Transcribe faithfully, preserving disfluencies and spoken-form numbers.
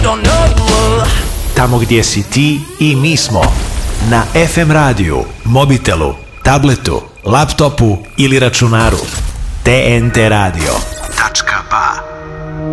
don't know. Tamo gdje si ti i mi smo. Na F M radiju, mobitelu, tabletu, laptopu ili računaru. T N T radio. Tačka ba.